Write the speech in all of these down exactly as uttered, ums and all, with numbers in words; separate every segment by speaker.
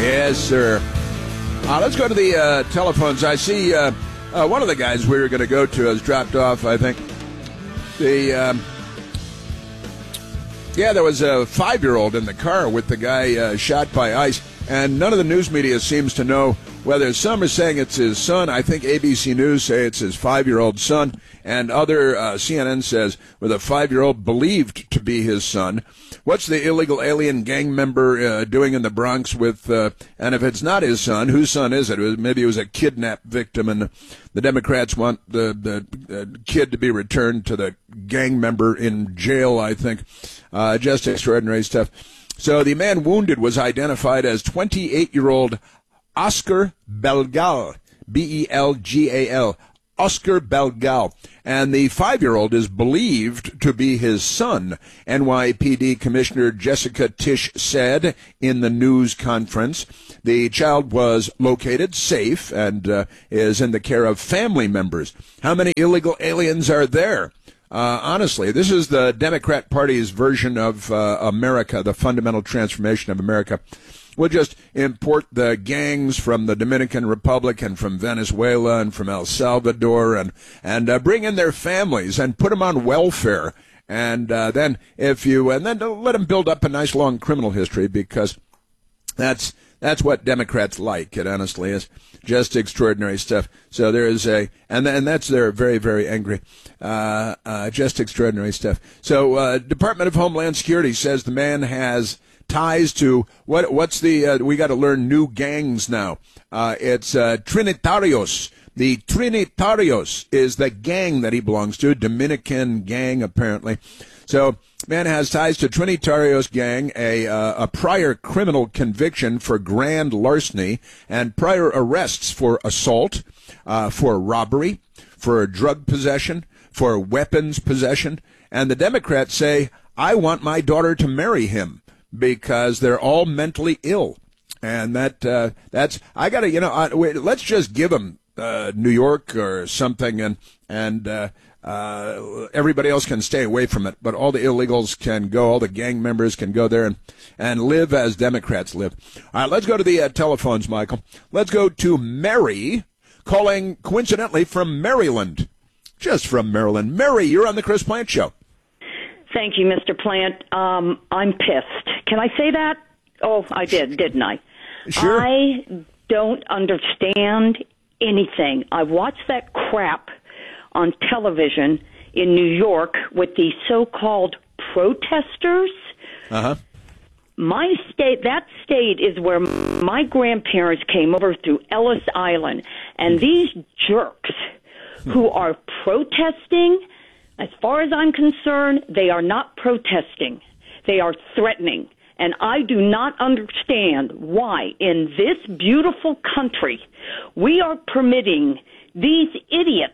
Speaker 1: Yes, sir. Uh, let's go to the uh, telephones. I see uh, uh, one of the guys we were going to go to has dropped off, I think. The um, Yeah, there was a five-year-old in the car with the guy uh, shot by ICE, and none of the news media seems to know whether some are saying it's his son. I think A B C News say it's his five-year-old son, and other uh, C N N says with a five-year-old believed to be his son. What's the illegal alien gang member uh, doing in the Bronx with, uh, and if it's not his son, whose son is it? It was, maybe it was a kidnapped victim, and the Democrats want the, the uh, kid to be returned to the gang member in jail, I think. Uh, just extraordinary stuff. So the man wounded was identified as twenty-eight-year-old Oscar Belgal, B E L G A L, Oscar Belgal. And the five-year-old is believed to be his son, N Y P D Commissioner Jessica Tisch said in the news conference. The child was located safe and uh, is in the care of family members. How many illegal aliens are there? Uh, honestly, this is the Democrat Party's version of uh, America, the fundamental transformation of America. We'll just import the gangs from the Dominican Republic and from Venezuela and from El Salvador and, and uh, bring in their families and put them on welfare. And uh, then if you, and then let them build up a nice long criminal history, because that's, that's what Democrats like. It honestly is just extraordinary stuff. So there is a, and, and that's, they're very, very angry. Uh, uh, just extraordinary stuff. So, uh, Department of Homeland Security says the man has ties to what? What's the? Uh, we got to learn new gangs now. Uh, it's uh, Trinitarios. The Trinitarios is the gang that he belongs to, Dominican gang apparently. So, man has ties to Trinitarios gang, a uh, a prior criminal conviction for grand larceny, and prior arrests for assault, uh, for robbery, for drug possession, for weapons possession. And the Democrats say, I want my daughter to marry him, because they're all mentally ill. And that uh, that's, I got to, you know, I, wait, let's just give them uh, New York or something, and and uh, uh, everybody else can stay away from it. But all the illegals can go, all the gang members can go there and, and live as Democrats live. All right, let's go to the uh, telephones, Michael. Let's go to Mary, calling coincidentally from Maryland. Just from Maryland. Mary, you're on the Chris Plant Show.
Speaker 2: Thank you, Mister Plant. Um, I'm pissed. Can I say that? Oh, I did, didn't I?
Speaker 1: Sure.
Speaker 2: I don't understand anything. I watched that crap on television in New York with the so-called protesters.
Speaker 1: Uh-huh.
Speaker 2: My state, that state is where my grandparents came over through Ellis Island. And these jerks who are protesting, as far as I'm concerned, they are not protesting. They are threatening. And I do not understand why in this beautiful country we are permitting these idiots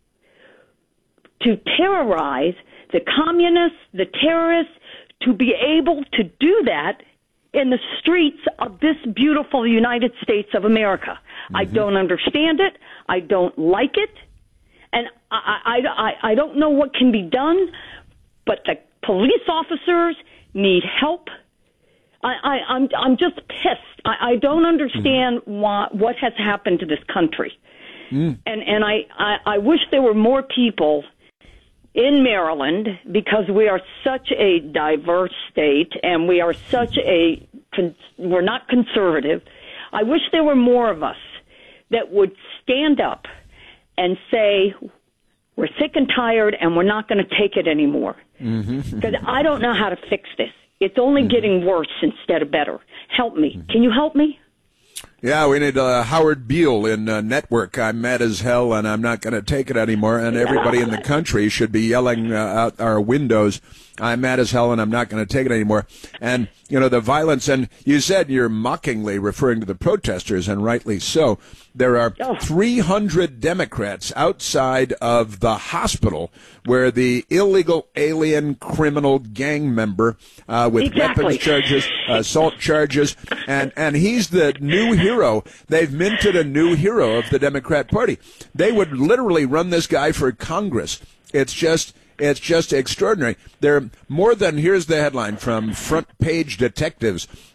Speaker 2: to terrorize the communists, the terrorists, to be able to do that in the streets of this beautiful United States of America. Mm-hmm. I don't understand it. I don't like it. And I, I, I, I don't know what can be done, but the police officers need help. I, I, I'm, I'm just pissed. I, I don't understand mm. why, what has happened to this country. Mm. And, and I, I, I wish there were more people in Maryland, because we are such a diverse state and we are such a, we're not conservative. I wish there were more of us that would stand up and say, we're sick and tired and we're not going to take it anymore. Mm-hmm. Because I don't know how to fix this. It's only mm-hmm. getting worse instead of better. Help me. Mm-hmm. Can you help me?
Speaker 1: Yeah, we need uh, Howard Beale in uh, Network. I'm mad as hell and I'm not going to take it anymore. And everybody in the country should be yelling uh, out our windows, I'm mad as hell and I'm not going to take it anymore. And, you know, the violence, and you said you're mockingly referring to the protesters, and rightly so. There are three hundred Democrats outside of the hospital where the illegal alien criminal gang member uh, with
Speaker 2: exactly.
Speaker 1: weapons charges, assault charges, and, and he's the new hero. They've minted a new hero of the Democrat Party. They would literally run this guy for Congress. It's just... It's just extraordinary. There are more than, here's the headline from Front Page Detectives.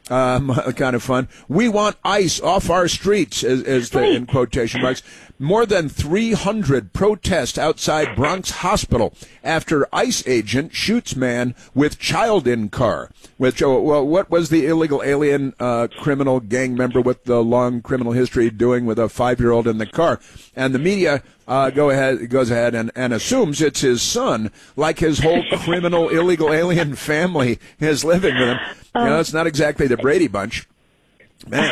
Speaker 1: Um, kind of fun. We want ICE off our streets, is, is the, in quotation marks. More than three hundred protest outside Bronx Hospital after ICE agent shoots man with child in car. With, well, what was the illegal alien uh, criminal gang member with the long criminal history doing with a five-year-old in the car? And the media uh, go ahead goes ahead and, and assumes it's his son, like his whole criminal illegal alien family is living with him. You know, it's not exactly the Brady Bunch. Man.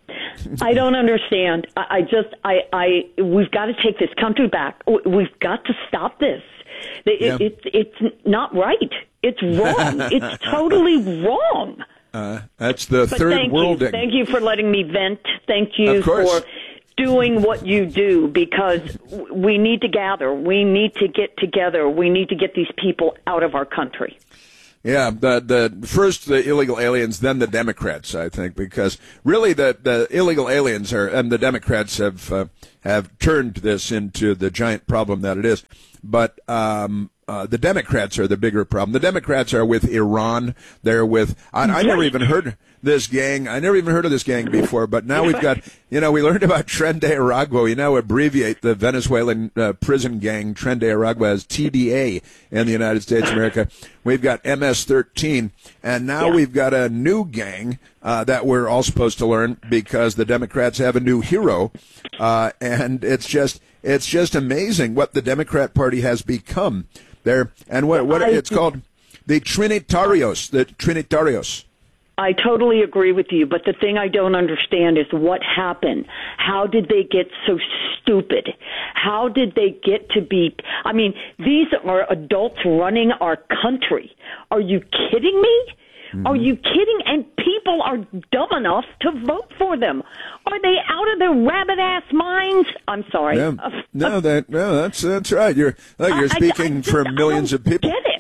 Speaker 2: I don't understand. I, I just, I, I, we've got to take this country back. We've got to stop this. It,
Speaker 1: Yeah.
Speaker 2: it, it's, it's not right. It's wrong. It's totally wrong.
Speaker 1: Uh, that's the
Speaker 2: But
Speaker 1: third
Speaker 2: thank
Speaker 1: world.
Speaker 2: you. Thank you for letting me vent. Thank you
Speaker 1: Of course.
Speaker 2: for doing what you do, because we need to gather. We need to get together. We need to get these people out of our country.
Speaker 1: Yeah, the the first the illegal aliens, then the Democrats, I think, because really the, the illegal aliens are, and the Democrats have uh, have turned this into the giant problem that it is. But um, uh, the Democrats are the bigger problem. The Democrats are with Iran. They're with. I, I never even heard this gang. I never even heard of this gang before. But now we've got. You know, we learned about Tren de Aragua. We now abbreviate the Venezuelan uh, prison gang Tren de Aragua as T D A in the United States of America. We've got M S thirteen, and now
Speaker 2: Yeah.
Speaker 1: we've got a new gang uh, that we're all supposed to learn because the Democrats have a new hero, uh, and it's just it's just amazing what the Democrat Party has become there, and what what
Speaker 2: I-
Speaker 1: it's called the Trinitarios, the Trinitarios.
Speaker 2: I totally agree with you, but the thing I don't understand is what happened. How did they get so stupid? How did they get to be... I mean, these are adults running our country. Are you kidding me? Mm-hmm. Are you kidding? And people are dumb enough to vote for them. Are they out of their rabbit-ass minds? I'm sorry.
Speaker 1: Yeah. No, that no, that's that's right. You're like you're
Speaker 2: I- I-
Speaker 1: speaking
Speaker 2: I just-
Speaker 1: for millions
Speaker 2: I
Speaker 1: of people.
Speaker 2: don't get it.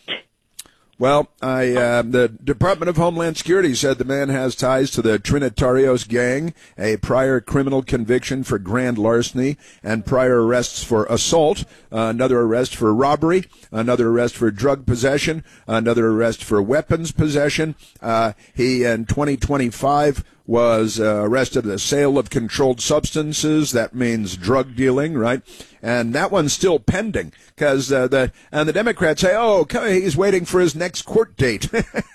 Speaker 1: Well, I, uh, the Department of Homeland Security said the man has ties to the Trinitarios gang, a prior criminal conviction for grand larceny, and prior arrests for assault, uh, another arrest for robbery, another arrest for drug possession, another arrest for weapons possession. Uh, he, in twenty twenty-five, was uh, arrested for the sale of controlled substances. That means drug dealing, right? And that one's still pending because uh, the and the Democrats say, "Oh, he's waiting for his next court date."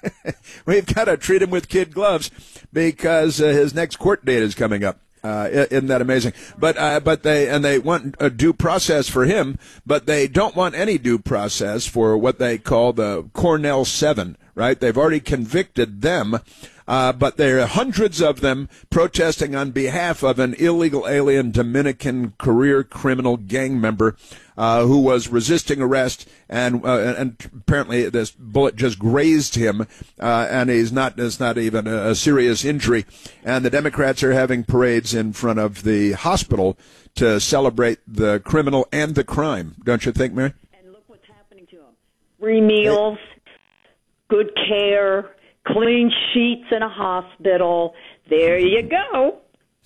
Speaker 1: We've got to treat him with kid gloves because uh, his next court date is coming up. Uh, isn't that amazing? But uh, but they and they want a due process for him, but they don't want any due process for what they call the Cornell Seven. Right? They've already convicted them. Uh, but there are hundreds of them protesting on behalf of an illegal alien Dominican career criminal gang member uh, who was resisting arrest, and uh, and apparently this bullet just grazed him, uh, and he's not it's not even a, a serious injury. And the Democrats are having parades in front of the hospital to celebrate the criminal and the crime. Don't you think, Mary?
Speaker 2: And look what's happening to them. Free meals, good care, clean sheets in a hospital. There you go.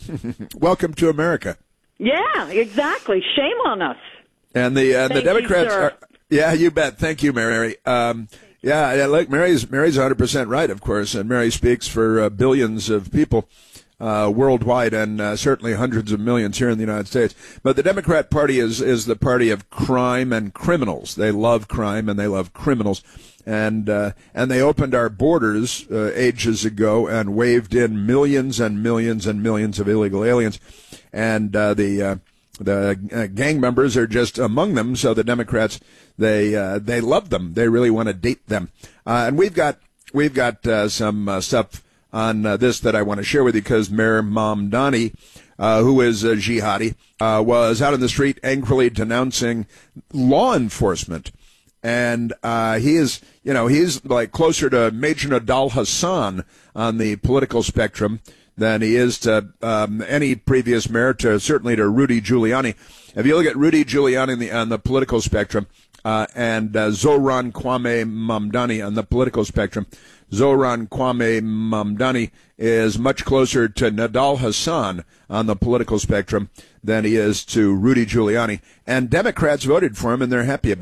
Speaker 1: Welcome to America.
Speaker 2: Yeah, exactly. Shame on us.
Speaker 1: And the uh, the
Speaker 2: Thank
Speaker 1: Democrats
Speaker 2: you, sir.
Speaker 1: are. Yeah, you bet. Thank you, Mary. Um, yeah, yeah, look, Mary's Mary's one hundred percent right, of course, and Mary speaks for uh, billions of people uh, worldwide, and uh, certainly hundreds of millions here in the United States. But the Democrat Party is is the party of crime and criminals. They love crime and they love criminals. And uh, and they opened our borders uh, ages ago and waved in millions and millions and millions of illegal aliens, and uh, the uh, the uh, gang members are just among them. So the Democrats they uh, they love them. They really want to date them. Uh, and we've got we've got uh, some uh, stuff on uh, this that I want to share with you because Mayor Mamdani, uh, who is a jihadi, uh, was out in the street angrily denouncing law enforcement. And uh, he is, you know, he's like closer to Major Nadal Hassan on the political spectrum than he is to um, any previous mayor, to certainly to Rudy Giuliani. If you look at Rudy Giuliani on the, on the political spectrum uh, and uh, Zohran Kwame Mamdani on the political spectrum, Zohran Kwame Mamdani is much closer to Nadal Hassan on the political spectrum than he is to Rudy Giuliani. And Democrats voted for him, and they're happy about it.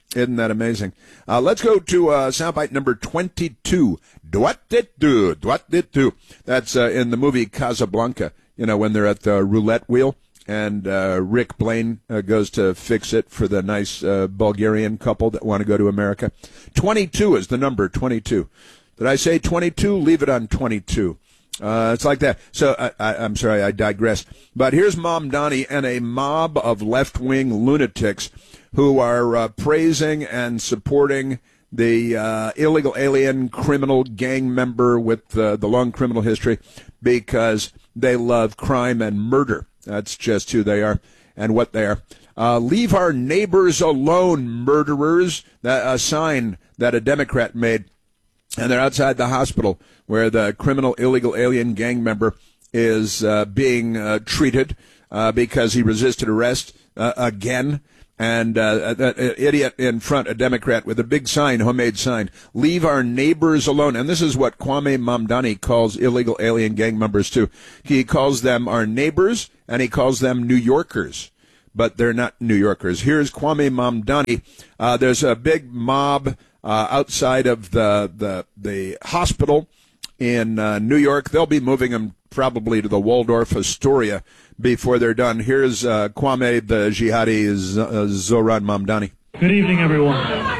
Speaker 1: Isn't that amazing? Uh, let's go to uh, soundbite number twenty-two. What did do? What did do? That's uh, in the movie Casablanca, you know, when they're at the roulette wheel and uh, Rick Blaine uh, goes to fix it for the nice uh, Bulgarian couple that want to go to America. twenty-two is the number, twenty-two. Did I say twenty-two? Leave it on twenty-two. Uh, it's like that. So I, I, I'm sorry, I digress. But here's Mamdani and a mob of left-wing lunatics who are uh, praising and supporting the uh, illegal alien criminal gang member with uh, the long criminal history because they love crime and murder. That's just who they are and what they are. Uh, leave our neighbors alone, murderers. That, a sign that a Democrat made. And they're outside the hospital where the criminal illegal alien gang member is uh, being uh, treated uh, because he resisted arrest uh, again. And uh, that idiot in front, a Democrat with a big sign, homemade sign, leave our neighbors alone. And this is what Kwame Mamdani calls illegal alien gang members, too. He calls them our neighbors, and he calls them New Yorkers. But they're not New Yorkers. Here's Kwame Mamdani. Uh, there's a big mob uh, outside of the, the, the hospital in uh, New York. They'll be moving them probably to the Waldorf Astoria before they're done. Here's uh, Kwame the Jihadi Z- uh, Zohran Mamdani.
Speaker 3: Good evening, everyone.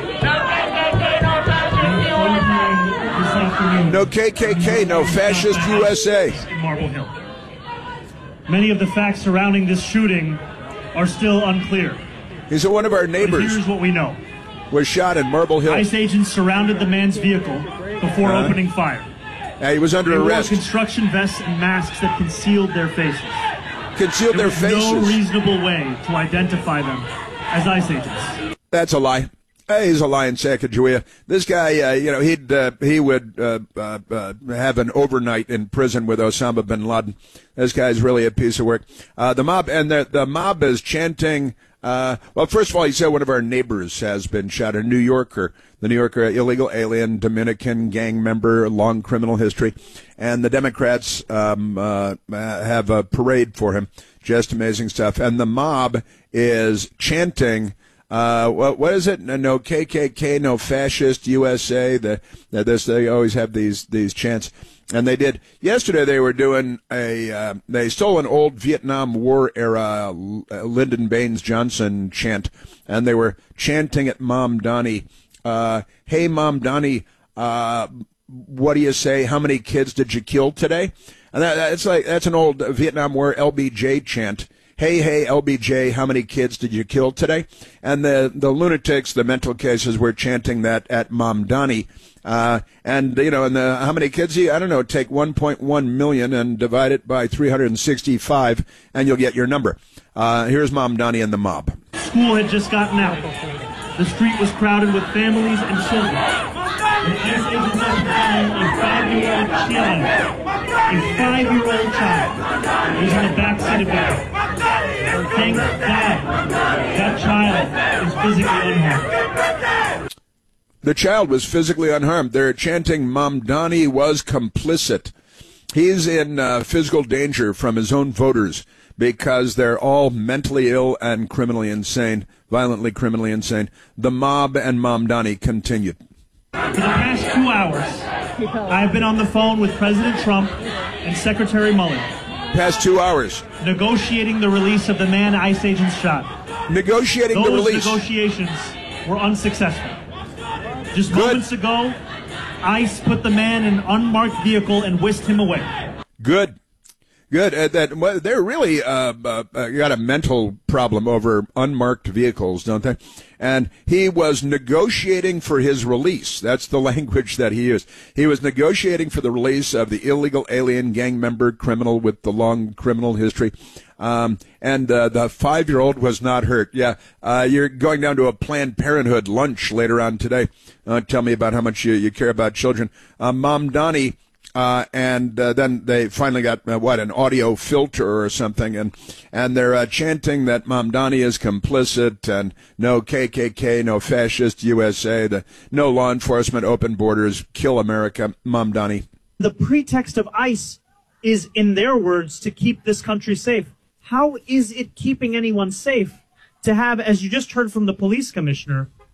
Speaker 1: No K K K, no fascist U S A.
Speaker 3: In Marble Hill. Many of the facts surrounding this shooting are still unclear.
Speaker 1: He's one of our neighbors.
Speaker 3: But here's what we know.
Speaker 1: Was shot in Marble Hill.
Speaker 3: ICE agents surrounded the man's vehicle before uh-huh. opening fire.
Speaker 1: Yeah, he was under
Speaker 3: they
Speaker 1: arrest.
Speaker 3: Wore construction vests and masks that concealed their faces.
Speaker 1: Concealed
Speaker 3: there
Speaker 1: their faces.
Speaker 3: There was no reasonable way to identify them as ICE agents.
Speaker 1: That's a lie. Hey, he's a lying sack of Julia. This guy, uh, you know, he'd uh, he would uh, uh, uh, have an overnight in prison with Osama bin Laden. This guy's really a piece of work. Uh, the mob and the the mob is chanting. Uh, well, first of all, he said one of our neighbors has been shot, a New Yorker, the New Yorker illegal alien Dominican gang member, long criminal history, and the Democrats um, uh, have a parade for him. Just amazing stuff. And the mob is chanting. Uh, what, what is it? No K K K, no fascist U S A. The, the this they always have these these chants, and they did yesterday. They were doing a uh, they stole an old Vietnam War era Lyndon Baines Johnson chant, and they were chanting at Mamdani. Uh, hey Mamdani, uh, what do you say? How many kids did you kill today? And that, that's like that's an old Vietnam War L B J chant. Hey, hey, L B J, how many kids did you kill today? And the, the lunatics, the mental cases, were chanting that at Mamdani. Uh, and, you know, and the, how many kids? I don't know, take one point one million and divide it by three hundred sixty-five, and you'll get your number. Uh, here's Mamdani and the mob.
Speaker 3: School had just gotten out. The street was crowded with families and children. And ICE agents found a five-year-old child, a five-year-old child, was in the back seat of the car. Thank God that child is physically unharmed.
Speaker 1: The child was physically unharmed. They're chanting Mamdani was complicit. He's in uh, physical danger from his own voters because they're all mentally ill and criminally insane, violently criminally insane. The mob and Mamdani continued.
Speaker 3: For the past two hours, I've been on the phone with President Trump and Secretary Mueller.
Speaker 1: Past two hours.
Speaker 3: Negotiating the release of the man ICE agents shot.
Speaker 1: Negotiating
Speaker 3: Those
Speaker 1: the release.
Speaker 3: Those negotiations were unsuccessful. Just
Speaker 1: Good.
Speaker 3: moments ago, ICE put the man in an unmarked vehicle and whisked him away.
Speaker 1: Good. Good. Uh, that well, they're really uh, uh, got a mental problem over unmarked vehicles, don't they? And he was negotiating for his release. That's the language that he used. He was negotiating for the release of the illegal alien gang member criminal with the long criminal history. Um, and uh, the five-year-old was not hurt. Yeah, uh, you're going down to a Planned Parenthood lunch later on today. Uh, tell me about how much you, you care about children. Uh, Mamdani. Uh, and uh, then they finally got, uh, what, an audio filter or something, and and they're uh, chanting that Mamdani is complicit, and no K K K, no fascist U S A, the no law enforcement, open borders, kill America, Mamdani.
Speaker 3: The pretext of ICE is, in their words, to keep this country safe. How is it keeping anyone safe to have, as you just heard from the police commissioner,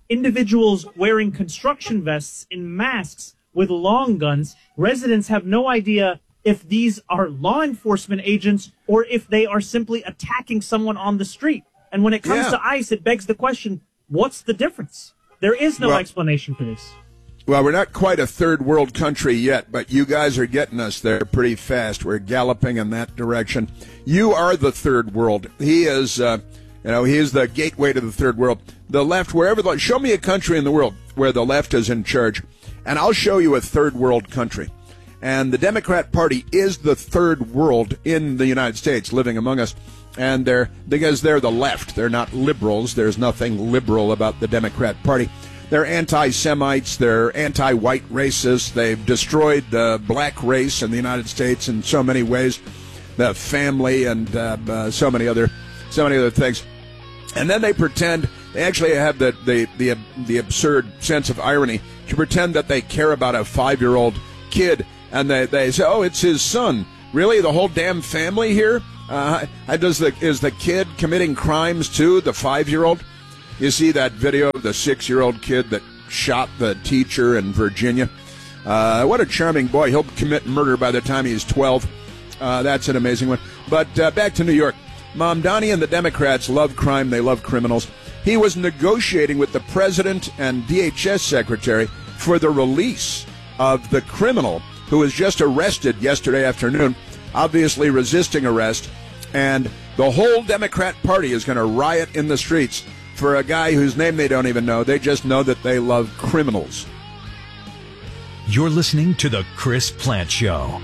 Speaker 3: individuals wearing construction vests in masks with long guns. Residents have no idea if these are law enforcement agents or if they are simply attacking someone on the street. And when it comes
Speaker 1: Yeah.
Speaker 3: to ICE, it begs the question, what's the difference? There is no
Speaker 1: Well-
Speaker 3: explanation for this.
Speaker 1: Well, we're not quite a third world country yet, but you guys are getting us there pretty fast. We're galloping in that direction. You are the third world. He is, uh, you know, he is the gateway to the third world. The left, wherever the, show me a country in the world where the left is in charge, and I'll show you a third world country. And the Democrat Party is the third world in the United States, living among us. And they're, because they're the left, they're not liberals. There's nothing liberal about the Democrat Party. They're anti-Semites. They're anti-white racists. They've destroyed the black race in the United States in so many ways, the family and uh, uh, so many other, so many other things. And then they pretend they actually have the the the, the absurd sense of irony to pretend that they care about a five-year-old kid, and they they say, "Oh, it's his son." Really, the whole damn family here? Uh, does the is the kid committing crimes too? The five-year-old? You see that video of the six-year-old kid that shot the teacher in Virginia? Uh, what a charming boy. He'll commit murder by the time he's twelve. Uh, that's an amazing one. But uh, back to New York. Mamdani and the Democrats love crime. They love criminals. He was negotiating with the president and D H S secretary for the release of the criminal who was just arrested yesterday afternoon, obviously resisting arrest. And the whole Democrat Party is going to riot in the streets for a guy whose name they don't even know. They just know that they love criminals.
Speaker 4: You're listening to The Chris Plant Show.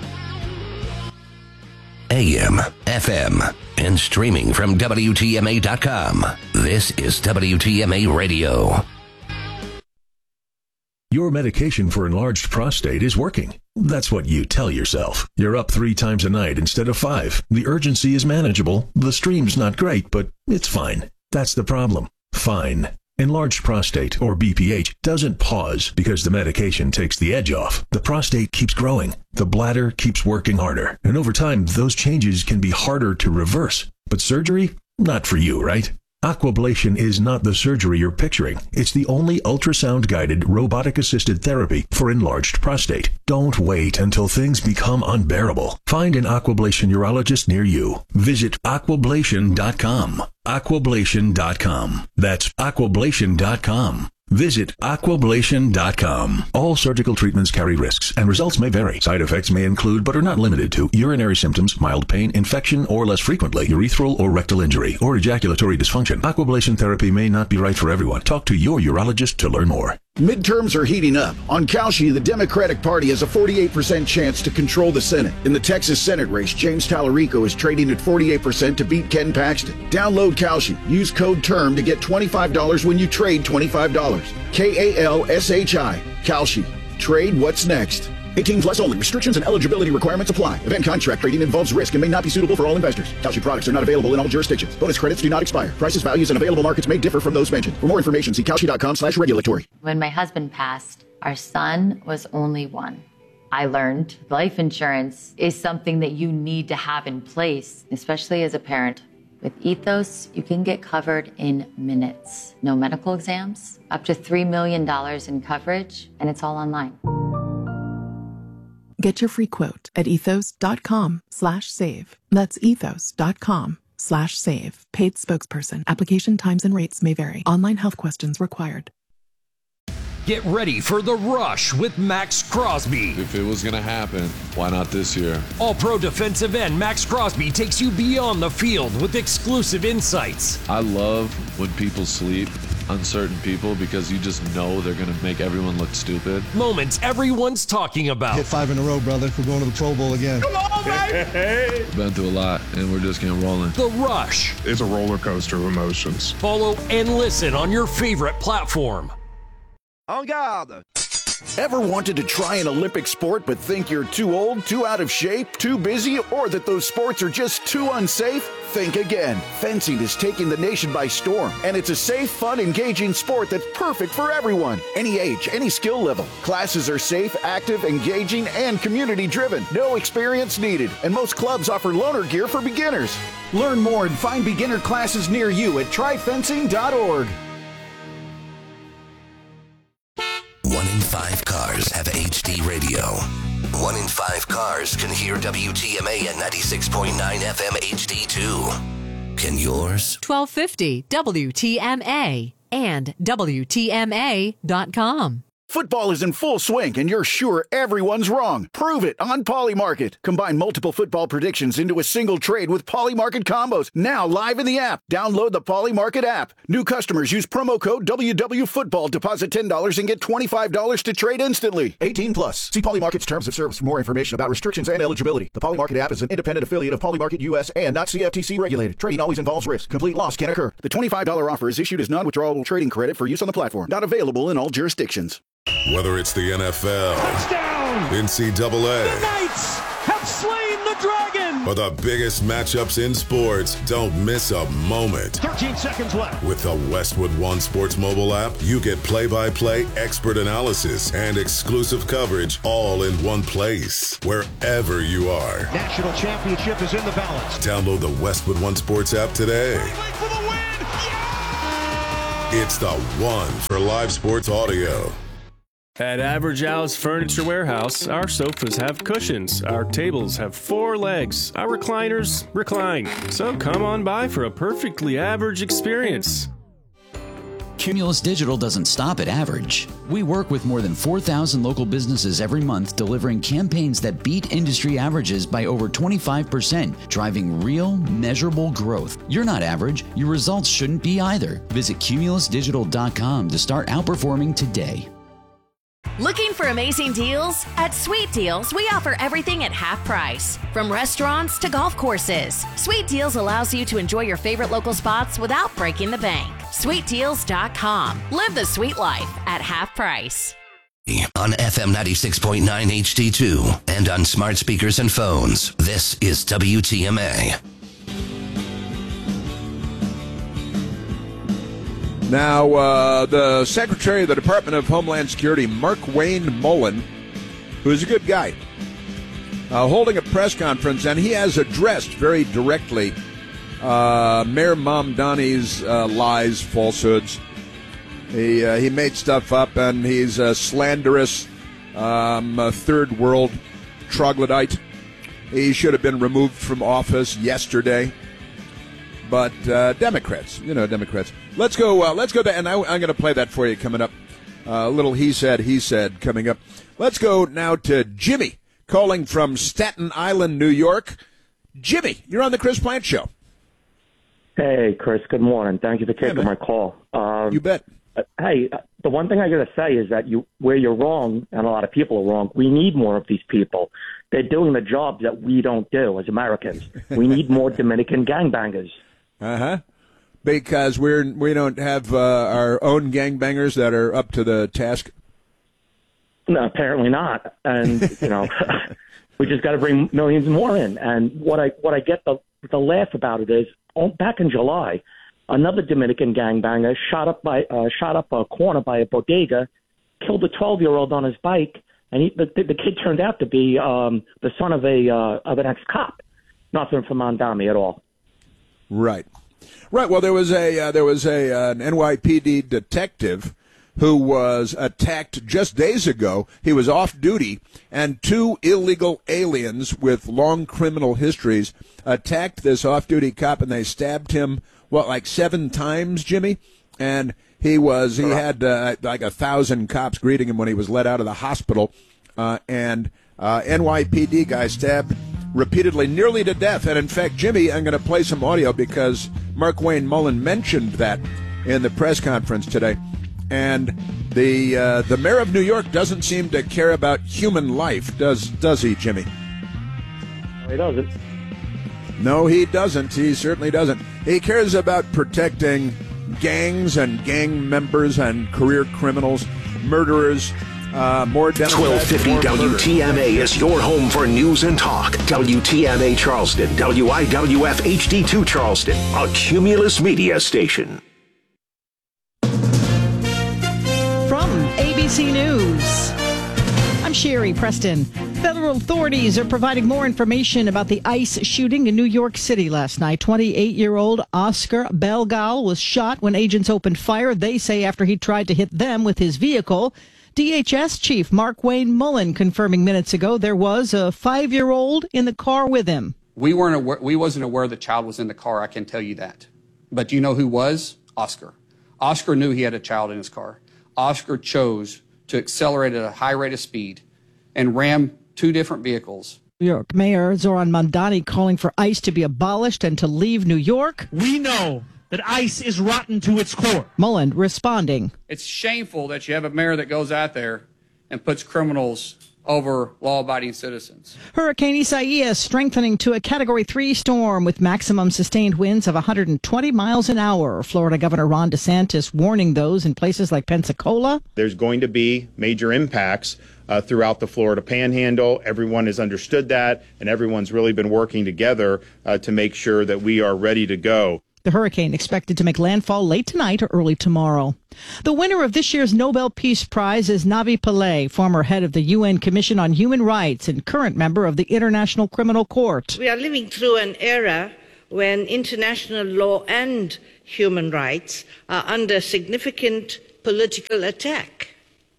Speaker 5: A M, F M, and streaming from W T M A dot com. This is W T M A Radio.
Speaker 6: Your medication for enlarged prostate is working. That's what you tell yourself. You're up three times a night instead of five. The urgency is manageable. The stream's not great, but it's fine. That's the problem. Fine. Enlarged prostate, or B P H, doesn't pause because the medication takes the edge off. The prostate keeps growing. The bladder keeps working harder. And over time, those changes can be harder to reverse. But surgery? Not for you, right? Aquablation is not the surgery you're picturing. It's the only ultrasound-guided, robotic-assisted therapy for enlarged prostate. Don't wait until things become unbearable. Find an Aquablation urologist near you. Visit aquablation dot com. aquablation dot com. That's aquablation dot com. Visit aquablation dot com. All surgical treatments carry risks, and results may vary. Side effects may include, but are not limited to, urinary symptoms, mild pain, infection, or less frequently, urethral or rectal injury, or ejaculatory dysfunction. Aquablation therapy may not be right for everyone. Talk to your urologist to learn more.
Speaker 7: Midterms are heating up. On Kalshi, the Democratic Party has a forty-eight percent chance to control the Senate. In the Texas Senate race, James Tallarico is trading at forty-eight percent to beat Ken Paxton. Download Kalshi. Use code TERM to get twenty-five dollars when you trade twenty-five dollars. K A L S H I. Kalshi. Trade what's next. eighteen plus only. Restrictions and eligibility requirements apply. Event contract trading involves risk and may not be suitable for all investors. Kalshi products are not available in all jurisdictions. Bonus credits do not expire. Prices, values, and available markets may differ from those mentioned. For more information, see kalshi dot com slash regulatory.
Speaker 8: When my husband passed, our son was only one. I learned life insurance is something that you need to have in place, especially as a parent. With Ethos, you can get covered in minutes. No medical exams, up to three million dollars in coverage, and it's all online.
Speaker 9: Get your free quote at ethos dot com slash save. That's ethos dot com slash save. Paid spokesperson. Application times and rates may vary. Online health questions required.
Speaker 4: Get ready for The Rush with Max Crosby.
Speaker 10: If it was going to happen, why not this year?
Speaker 4: All-pro defensive end Max Crosby takes you beyond the field with exclusive insights.
Speaker 10: I love when people sleep on certain people because you just know they're going to make everyone look stupid.
Speaker 4: Moments everyone's talking about.
Speaker 11: Hit five in a row, brother. We're going to the Pro Bowl again.
Speaker 10: Come on, baby! Been through a lot, and we're just getting rolling.
Speaker 4: The Rush.
Speaker 12: It's a roller coaster of emotions.
Speaker 4: Follow and listen on your favorite platform.
Speaker 7: En garde! Ever wanted to try an Olympic sport but think you're too old, too out of shape, too busy, or that those sports are just too unsafe? Think again. Fencing is taking the nation by storm, and it's a safe, fun, engaging sport that's perfect for everyone. Any age, any skill level. Classes are safe, active, engaging, and community-driven. No experience needed, and most clubs offer loaner gear for beginners. Learn more and find beginner classes near you at try fencing dot org.
Speaker 5: radio. One in five cars can hear W T M A at ninety-six point nine F M H D two. Can yours?
Speaker 13: twelve fifty W T M A and W T M A dot com.
Speaker 7: Football is in full swing, and you're sure everyone's wrong. Prove it on Polymarket. Combine multiple football predictions into a single trade with Polymarket combos. Now live in the app. Download the Polymarket app. New customers use promo code W W Football. Deposit ten dollars and get twenty-five dollars to trade instantly. eighteen plus. See Polymarket's terms of service for more information about restrictions and eligibility. The Polymarket app is an independent affiliate of Polymarket U S and not C F T C regulated. Trading always involves risk. Complete loss can occur. The twenty-five dollars offer is issued as non-withdrawable trading credit for use on the platform. Not available in all jurisdictions.
Speaker 14: Whether it's the N F L, touchdown, N C double A,
Speaker 15: the Knights have slain the dragon,
Speaker 14: or the biggest matchups in sports, don't miss a moment.
Speaker 15: thirteen seconds left.
Speaker 14: With the Westwood One Sports mobile app, you get play-by-play expert analysis and exclusive coverage all in one place, wherever you are.
Speaker 15: National championship is in the balance.
Speaker 14: Download the Westwood One Sports app today.
Speaker 15: For the win. Yeah!
Speaker 14: It's the one for live sports audio.
Speaker 16: At Average Al's Furniture Warehouse, our sofas have cushions, our tables have four legs, our recliners recline. So come on by for a perfectly average experience.
Speaker 17: Cumulus Digital doesn't stop at average. We work with more than four thousand local businesses every month, delivering campaigns that beat industry averages by over twenty-five percent, driving real, measurable growth. You're not average. Your results shouldn't be either. Visit Cumulus Digital dot com to start outperforming today.
Speaker 18: Looking for amazing deals? At Sweet Deals, we offer everything at half price. From restaurants to golf courses, Sweet Deals allows you to enjoy your favorite local spots without breaking the bank. Sweet Deals dot com. Live the sweet life at half price.
Speaker 5: On F M ninety-six point nine H D two and on smart speakers and phones, this is W T M A.
Speaker 1: Now, uh, the Secretary of the Department of Homeland Security, Mark Wayne Mullen, who's a good guy, uh, holding a press conference, and he has addressed very directly uh, Mayor Mamdani's uh, lies, falsehoods. He uh, he made stuff up, and he's a slanderous um, a third world troglodyte. He should have been removed from office yesterday. But uh, Democrats, you know, Democrats. Let's go. Uh, let's go back, and I, I'm going to play that for you coming up. A uh, little he said, he said coming up. Let's go now to Jimmy, calling from Staten Island, New York. Jimmy, you're on the Chris Plant Show.
Speaker 19: Hey, Chris. Good morning. Thank you for taking
Speaker 1: yeah,
Speaker 19: my call. Um,
Speaker 1: you bet.
Speaker 19: Uh, hey, the one thing I got to say is that you, where you're wrong, and a lot of people are wrong. We need more of these people. They're doing the jobs that we don't do as Americans. We need more Dominican gangbangers.
Speaker 1: Uh huh. Because we're we don't have uh, our own gangbangers that are up to the task.
Speaker 19: No, apparently not. And you know, we just got to bring millions more in. And what I what I get the the laugh about it is, oh, back in July, another Dominican gangbanger shot up by uh, shot up a corner by a bodega, killed a twelve year old on his bike, and he, the the kid turned out to be um, the son of a uh, of an ex cop. Nothing from Mamdani at all.
Speaker 1: Right, right. Well, there was a uh, there was a uh, an N Y P D detective who was attacked just days ago. He was off duty, and two illegal aliens with long criminal histories attacked this off-duty cop, and they stabbed him what, like seven times, Jimmy? And he was he had uh, like a thousand cops greeting him when he was let out of the hospital, uh, and uh, N Y P D guy stabbed repeatedly, nearly to death. And in fact, Jimmy, I'm going to play some audio because Mark Wayne Mullen mentioned that in the press conference today. And the uh, the mayor of New York doesn't seem to care about human life, does does he, Jimmy?
Speaker 19: He doesn't.
Speaker 1: No, he doesn't. He certainly doesn't. He cares about protecting gangs and gang members and career criminals, murderers. Uh, more
Speaker 20: twelve fifty W T M A is your home for news and talk. W T M A Charleston, W I W F H D two Charleston, a Cumulus media station.
Speaker 21: From A B C News, I'm Sherry Preston. Federal authorities are providing more information about the ICE shooting in New York City last night. twenty-eight-year-old Oscar Belgal was shot when agents opened fire, they say, after he tried to hit them with his vehicle. D H S Chief Mark Wayne Mullen confirming minutes ago there was a five-year-old in the car with him.
Speaker 2: We weren't aware, we wasn't aware the child was in the car, I can tell you that. But do you know who was? Oscar. Oscar knew he had a child in his car. Oscar chose to accelerate at a high rate of speed and ram two different vehicles.
Speaker 21: New York Mayor Zoran Mandani calling for ICE to be abolished and to leave New York.
Speaker 3: We know that ICE is rotten to its core.
Speaker 21: Mullen responding.
Speaker 2: It's shameful that you have a mayor that goes out there and puts criminals over law-abiding citizens.
Speaker 21: Hurricane Isaias strengthening to a Category three storm with maximum sustained winds of one hundred twenty miles an hour. Florida Governor Ron DeSantis warning those in places like Pensacola.
Speaker 22: There's going to be major impacts uh, throughout the Florida Panhandle. Everyone has understood that, and everyone's really been working together uh, to make sure that we are ready to go.
Speaker 21: The hurricane expected to make landfall late tonight or early tomorrow. The winner of this year's Nobel Peace Prize is Navi Pillay, former head of the U N Commission on Human Rights and current member of the International Criminal Court.
Speaker 23: We are living through an era when international law and human rights are under significant political attack.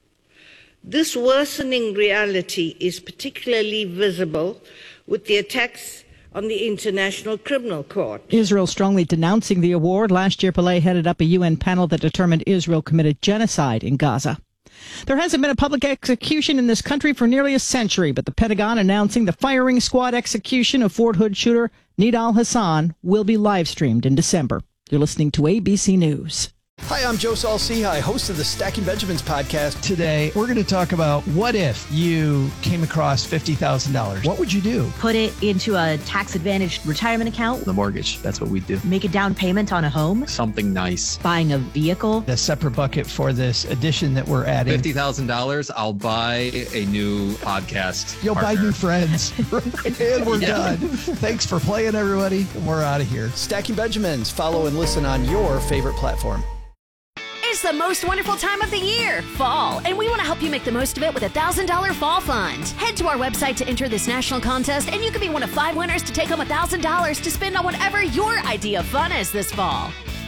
Speaker 23: This worsening reality is particularly visible with the attacks on the International Criminal Court.
Speaker 21: Israel strongly denouncing the award. Last year, Pillay headed up a U N panel that determined Israel committed genocide in Gaza. There hasn't been a public execution in this country for nearly a century, but the Pentagon announcing the firing squad execution of Fort Hood shooter Nidal Hassan will be live streamed in December. You're listening to A B C News.
Speaker 24: Hi, I'm Joe Saul-Sehy, host of the Stacking Benjamins podcast.
Speaker 11: Today, we're going to talk about what if you came across fifty thousand dollars? What would you do?
Speaker 25: Put it into a tax-advantaged retirement account.
Speaker 26: The mortgage, that's what we do.
Speaker 25: Make a down payment on a home.
Speaker 26: Something nice.
Speaker 25: Buying a vehicle.
Speaker 11: A separate bucket for this addition that we're adding.
Speaker 26: fifty thousand dollars, I'll buy a new podcast
Speaker 11: You'll
Speaker 26: partner.
Speaker 11: buy new friends. And we're yeah. done. Thanks for playing, everybody. We're out of here.
Speaker 24: Stacking Benjamins. Follow and listen on your favorite platform.
Speaker 18: It's the most wonderful time of the year, fall, and we want to help you make the most of it with a one thousand dollars Fall Fund. Head to our website to enter this national contest, and you could be one of five winners to take home one thousand dollars to spend on whatever your idea of fun is this fall.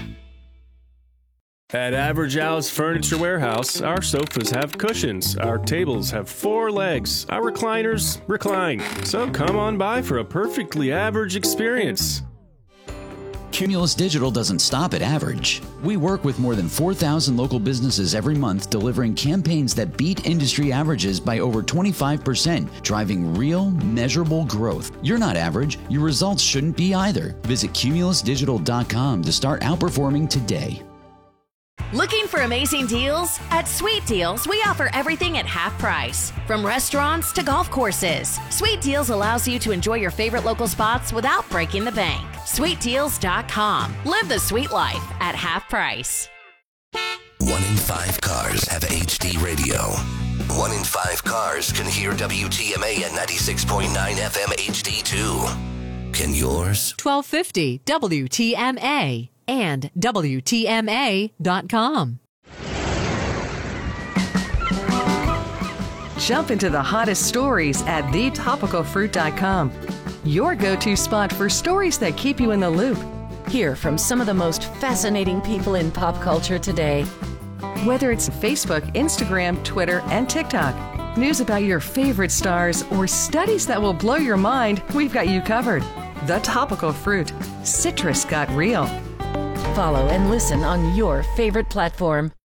Speaker 16: At Average Al's Furniture Warehouse, our sofas have cushions, our tables have four legs, our recliners recline. So come on by for a perfectly average experience.
Speaker 17: Cumulus Digital doesn't stop at average. We work with more than four thousand local businesses every month, delivering campaigns that beat industry averages by over twenty-five percent, driving real, measurable growth. You're not average. Your results shouldn't be either. Visit cumulus digital dot com to start outperforming today.
Speaker 18: Looking for amazing deals? At Sweet Deals, we offer everything at half price. From restaurants to golf courses, Sweet Deals allows you to enjoy your favorite local spots without breaking the bank. sweet deals dot com. Live the sweet life at half price.
Speaker 5: One in five cars have H D radio. One in five cars can hear W T M A at ninety-six point nine F M H D two. Can yours?
Speaker 13: twelve fifty W T M A and W T M A dot com.
Speaker 27: Jump into the hottest stories at the topical fruit dot com. Your go-to spot for stories that keep you in the loop.
Speaker 28: Hear from some of the most fascinating people in pop culture today.
Speaker 27: Whether it's Facebook, Instagram, Twitter, and TikTok, news about your favorite stars, or studies that will blow your mind, we've got you covered. The Topical Fruit. Citrus got real.
Speaker 28: Follow and listen on your favorite platform.